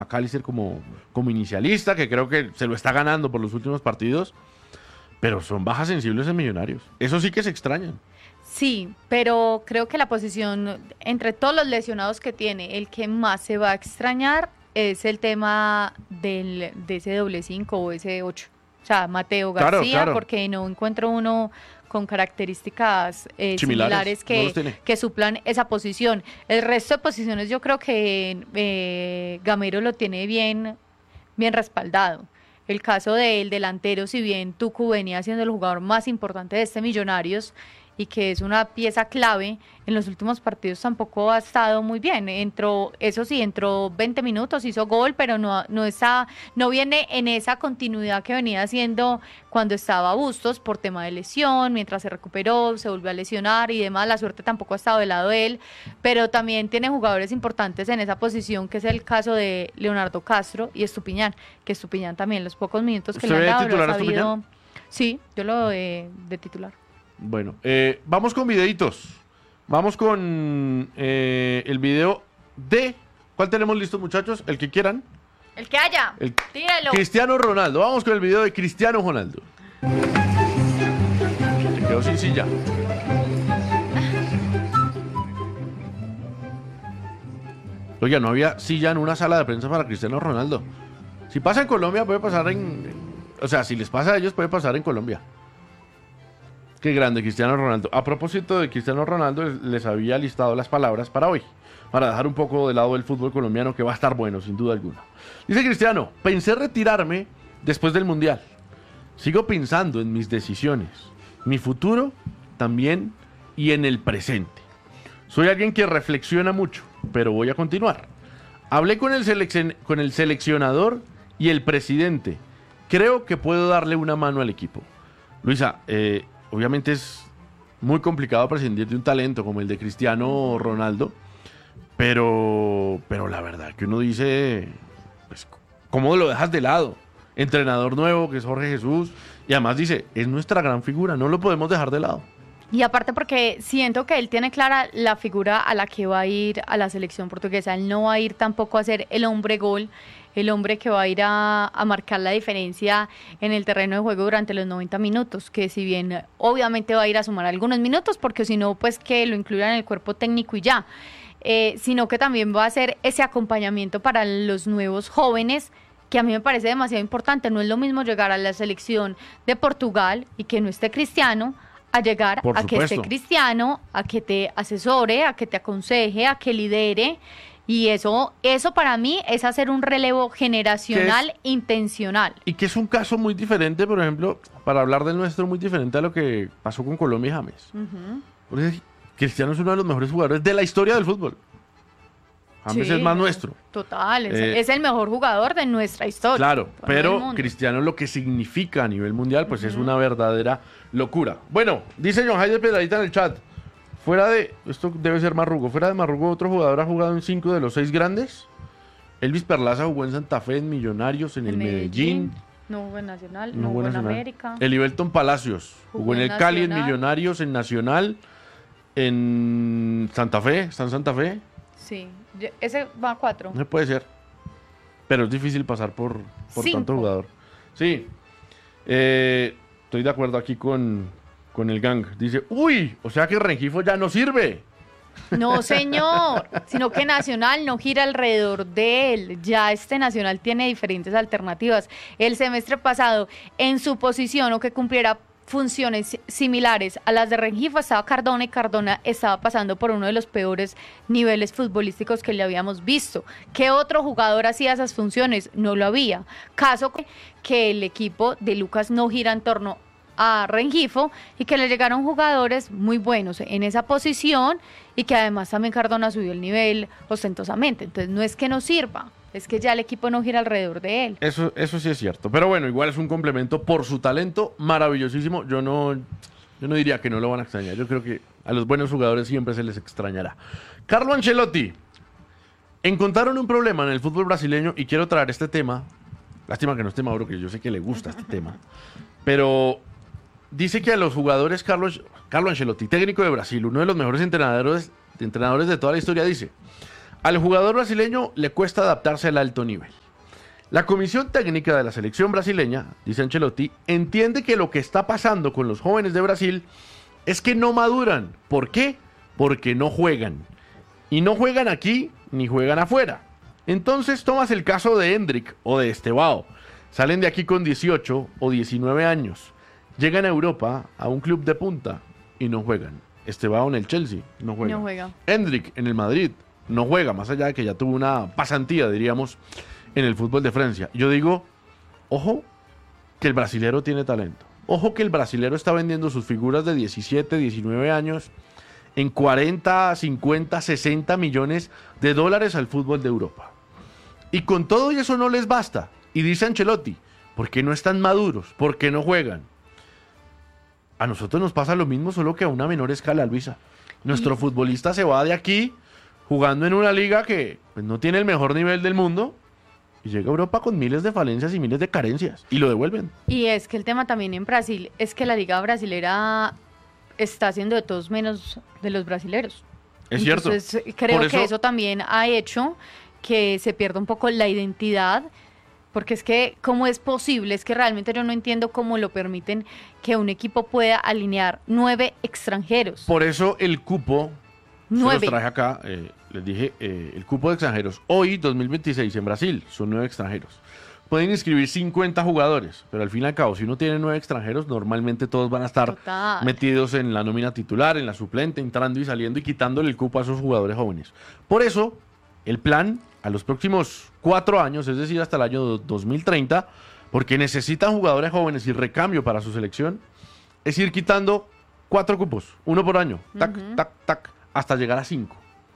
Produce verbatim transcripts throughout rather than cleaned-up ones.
McAllister como, como inicialista, que creo que se lo está ganando por los últimos partidos, pero son bajas sensibles en Millonarios. Eso sí que se extrañan. Sí, pero creo que la posición, entre todos los lesionados que tiene, el que más se va a extrañar es el tema del, de ese doble cinco o ese ocho. O sea, Mateo García, Claro, claro. porque no encuentro uno con características eh, Similares, similares no que, los tiene. que suplan esa posición. El resto de posiciones yo creo que eh, Gamero lo tiene bien, bien respaldado. El caso del delantero, si bien Tucu venía siendo el jugador más importante de este Millonarios y que es una pieza clave, en los últimos partidos tampoco ha estado muy bien. Entró, eso sí, entró veinte minutos, hizo gol, pero no, no está, no viene en esa continuidad que venía haciendo cuando estaba Bustos por tema de lesión, mientras se recuperó, se volvió a lesionar y demás. La suerte tampoco ha estado del lado de él, pero también tiene jugadores importantes en esa posición, que es el caso de Leonardo Castro y Estupiñán, que Estupiñán también, los pocos minutos que le han dado, lo ha sabido. Sí, yo lo de, de titular. Bueno, eh, vamos con videitos. Vamos con eh, el video de... ¿Cuál tenemos listo, muchachos? El que quieran. El que haya. El Tíralo. Cristiano Ronaldo. Vamos con el video de Cristiano Ronaldo. Se quedó sin silla. Oiga, no había silla en una sala de prensa para Cristiano Ronaldo. Si pasa en Colombia, puede pasar en... O sea, si les pasa a ellos, puede pasar en Colombia. Qué grande Cristiano Ronaldo. A propósito de Cristiano Ronaldo, les había listado las palabras para hoy, para dejar un poco de lado el fútbol colombiano, que va a estar bueno, sin duda alguna. Dice Cristiano: pensé retirarme después del Mundial. Sigo pensando en mis decisiones, mi futuro también y en el presente. Soy alguien que reflexiona mucho, pero voy a continuar. Hablé con el, seleccion- con el seleccionador y el presidente. Creo que puedo darle una mano al equipo. Luisa, eh... obviamente es muy complicado prescindir de un talento como el de Cristiano Ronaldo, pero, pero la verdad que uno dice, pues, ¿cómo lo dejas de lado? Entrenador nuevo, que es Jorge Jesús, y además dice, es nuestra gran figura, no lo podemos dejar de lado. Y aparte porque siento que él tiene clara la figura a la que va a ir a la selección portuguesa. Él no va a ir tampoco a ser el hombre gol, el hombre que va a ir a, a marcar la diferencia en el terreno de juego durante los noventa minutos, que si bien obviamente va a ir a sumar algunos minutos, porque si no, pues que lo incluyan en el cuerpo técnico y ya, eh, sino que también va a ser ese acompañamiento para los nuevos jóvenes, que a mí me parece demasiado importante. No es lo mismo llegar a la selección de Portugal y que no esté Cristiano, a llegar Por a supuesto. que esté Cristiano, a que te asesore, a que te aconseje, a que lidere. Y eso, eso para mí es hacer un relevo generacional intencional. Y que es un caso muy diferente, por ejemplo, para hablar del nuestro, muy diferente a lo que pasó con Colombia y James. Uh-huh. Porque Cristiano es uno de los mejores jugadores de la historia del fútbol. James Sí, es más nuestro. Total, es, Eh, es el mejor jugador de nuestra historia. Claro, Por todo el pero mundo. Cristiano lo que significa a nivel mundial, pues Uh-huh. es una verdadera locura. Bueno, dice John Jaime Pedradita en el chat, fuera de, esto debe ser Marrugo, fuera de Marrugo otro jugador ha jugado en cinco de los seis grandes. Elvis Perlaza jugó en Santa Fe, en Millonarios, en el Medellín. No jugó en Nacional, no no, jugó jugó en en Nacional. América. Elibelton Palacios jugó, Jugó en en el Cali, en Nacional. Millonarios, en Nacional, en Santa Fe, está en Santa Fe. Sí, yo- ese va a cuatro. No puede ser. Pero es difícil pasar por, por Cinco. tanto jugador. Sí. Eh, estoy de acuerdo aquí con, con el gang. Dice, uy, o sea que Rengifo ya no sirve. No, señor, sino que Nacional no gira alrededor de él. Ya este Nacional tiene diferentes alternativas. El semestre pasado, en su posición o que cumpliera funciones similares a las de Rengifo, estaba Cardona y Cardona estaba pasando por uno de los peores niveles futbolísticos que le habíamos visto. ¿Qué otro jugador hacía esas funciones? No lo había. Caso que el equipo de Lucas no gira en torno a Rengifo y que le llegaron jugadores muy buenos en esa posición y que además también Cardona subió el nivel ostentosamente. Entonces no es que no sirva, es que ya el equipo no gira alrededor de él. Eso, eso sí es cierto. Pero bueno, igual es un complemento por su talento maravillosísimo. Yo no, yo no diría que no lo van a extrañar. Yo creo que a los buenos jugadores siempre se les extrañará. Carlo Ancelotti. Encontraron un problema en el fútbol brasileño y quiero traer este tema. Lástima que no esté Mauro, que yo sé que le gusta este tema. Pero dice que a los jugadores, Carlos, Carlo Ancelotti, técnico de Brasil, uno de los mejores entrenadores, entrenadores de toda la historia, dice: Al jugador brasileño le cuesta adaptarse al alto nivel. La comisión técnica de la selección brasileña, dice Ancelotti, entiende que lo que está pasando con los jóvenes de Brasil es que no maduran. ¿Por qué? Porque no juegan. Y no juegan aquí ni juegan afuera. Entonces tomas el caso de Hendrick o de Estevao. Salen de aquí con dieciocho o diecinueve años. Llegan a Europa a un club de punta y no juegan. Estevao en el Chelsea no juega. No juega. Hendrick en el Madrid no juega, más allá de que ya tuvo una pasantía, diríamos, en el fútbol de Francia. Yo digo, ojo que el brasilero tiene talento. Ojo que el brasilero está vendiendo sus figuras de diecisiete, diecinueve años en cuarenta, cincuenta, sesenta millones de dólares al fútbol de Europa. Y con todo y eso no les basta. Y dice Ancelotti, ¿por qué no están maduros? ¿Por qué no juegan? A nosotros nos pasa lo mismo, solo que a una menor escala, Luisa. Nuestro y... futbolista se va de aquí jugando en una liga que pues, no tiene el mejor nivel del mundo y llega a Europa con miles de falencias y miles de carencias y lo devuelven. Y es que el tema también en Brasil es que la liga brasilera está haciendo de todos menos de los brasileros. Es cierto. Entonces creo Por eso... que eso también ha hecho que se pierda un poco la identidad, porque es que cómo es posible, es que realmente yo no entiendo cómo lo permiten que un equipo pueda alinear nueve extranjeros. Por eso el cupo, nueve. Se los traje acá, eh, les dije, eh, el cupo de extranjeros, hoy dos mil veintiséis en Brasil, son nueve extranjeros. Pueden inscribir cincuenta jugadores, pero al fin y al cabo, si uno tiene nueve extranjeros, normalmente todos van a estar Total. metidos en la nómina titular, en la suplente, entrando y saliendo y quitándole el cupo a esos jugadores jóvenes. Por eso, el plan a los próximos cuatro años, es decir, hasta el año dos mil treinta, porque necesitan jugadores jóvenes y recambio para su selección, es ir quitando cuatro cupos, uno por año, tac, uh-huh. tac, tac, hasta llegar a cinco.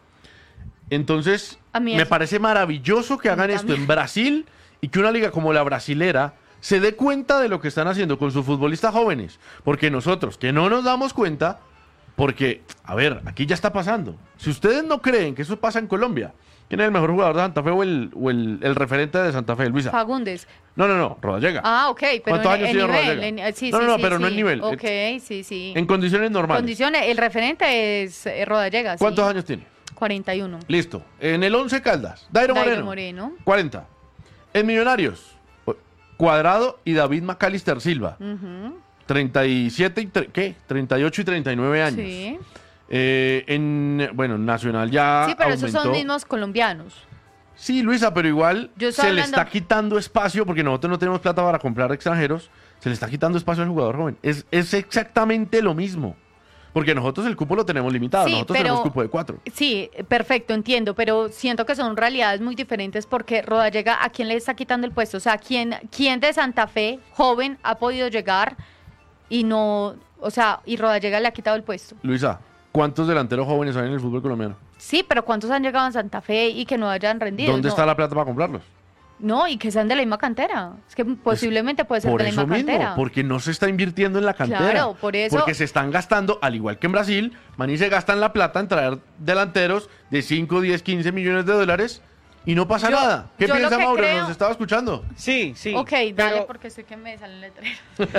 Entonces, me es... parece maravilloso que hagan esto en Brasil y que una liga como la brasilera se dé cuenta de lo que están haciendo con sus futbolistas jóvenes, porque nosotros, que no nos damos cuenta, porque, a ver, aquí ya está pasando. Si ustedes no creen que eso pasa en Colombia, ¿quién es el mejor jugador de Santa Fe o el, o el, el referente de Santa Fe, Luisa? Fagundes. No, no, no, Rodallega. Ah, ok. Pero ¿Cuántos en, años en tiene nivel, Rodallega? En, sí, no, no, no, sí, pero sí. no en nivel. Ok, sí, sí. En condiciones normales. Condiciones, el referente es eh, Rodallega, ¿Cuántos sí. años tiene? cuarenta y uno. Listo. En el Once Caldas, Dairo, Dairo Moreno. Moreno. cuarenta. En Millonarios, Cuadrado y David Macalister Silva. Uh-huh. treinta y siete y tre- ¿qué? treinta y ocho y treinta y nueve años. Sí. Eh, en, bueno, Nacional ya Sí, pero aumentó. esos son mismos colombianos. Sí, Luisa, pero igual Yo se hablando... le está quitando espacio, porque nosotros no tenemos plata para comprar extranjeros, se le está quitando espacio al jugador joven. Es, es exactamente lo mismo. Porque nosotros el cupo lo tenemos limitado, Sí, nosotros pero- tenemos cupo de cuatro. Sí, perfecto, entiendo, pero siento que son realidades muy diferentes porque Rodallega, ¿a quién le está quitando el puesto? O sea, ¿quién, quién de Santa Fe, joven, ha podido llegar y no, o sea, y Rodallega le ha quitado el puesto? Luisa, ¿cuántos delanteros jóvenes hay en el fútbol colombiano? Sí, pero ¿cuántos han llegado a Santa Fe y que no hayan rendido? ¿Dónde No. está la plata para comprarlos? No, y que sean de la misma cantera. Es que posiblemente puede ser Por de la eso misma mismo, cantera. porque no se está invirtiendo en la cantera. Claro, por eso- Porque se están gastando, al igual que en Brasil, Maní se gastan la plata en traer delanteros de cinco, diez, quince millones de dólares y no pasa Yo- nada. ¿Qué yo lo piensa que Mauro? creo- Nos estaba escuchando. Sí, sí. Ok, dale, pero, porque sé que me salen letreros.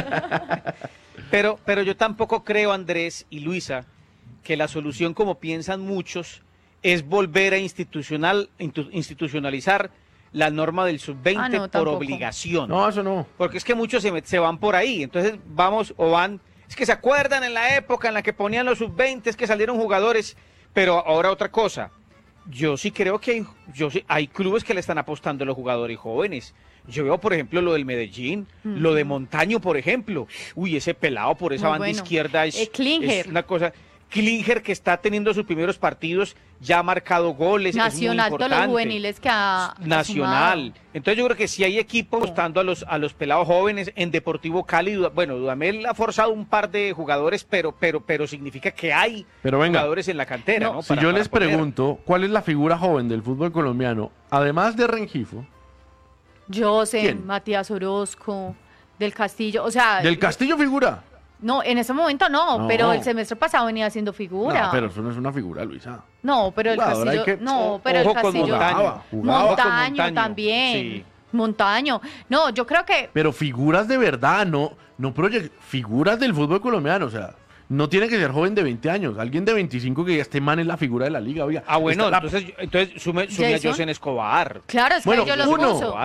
pero, pero yo tampoco creo, Andrés y Luisa, que la solución, como piensan muchos, es volver a institucional, intu- institucionalizar la norma del sub veinte Ah, no, por tampoco. obligación. No, eso no. Porque es que muchos se, met- se van por ahí. Entonces vamos o van. Es que se acuerdan en la época en la que ponían los sub veinte, es que salieron jugadores. Pero ahora otra cosa. Yo sí creo que hay, yo sí- hay clubes que le están apostando a los jugadores jóvenes. Yo veo, por ejemplo, lo del Medellín, Ujú. lo de Montaño, por ejemplo. Uy, ese pelado por esa Muy banda bueno. izquierda es, Eh, Klinger. es una cosa. Klinger, que está teniendo sus primeros partidos, ya ha marcado goles. Nacional, es muy todos los importante. juveniles que ha ha Nacional. sumado. Entonces yo creo que si hay equipos apostando a los a los pelados jóvenes en Deportivo Cali. Duda- Bueno, Dudamel ha forzado un par de jugadores, pero pero pero significa que hay Pero venga, jugadores en la cantera, No, ¿no? si Para- yo para les poner. pregunto, ¿cuál es la figura joven del fútbol colombiano, además de Rengifo, José, ¿Quién? Matías Orozco, del Castillo, o sea, del Castillo figura? no, en ese momento no, No. pero el semestre pasado venía haciendo figura. No, pero eso no es una figura, Luisa. No, pero el Jugador, hay Castillo, que- no, pero el Ojo con Castillo, Montaño. Jugaba, jugaba. Montaño, Montaño, también, sí. Montaño, no, yo creo que Pero figuras de verdad, no, no proyect- figuras del fútbol colombiano, o sea, No tiene que ser joven de veinte años, alguien de veinticinco que ya esté man en la figura de la liga, oiga. Ah, bueno, Está la- entonces, entonces sume, sume a Jason. José Escobar. Claro, es que Bueno, ellos los uno. puso.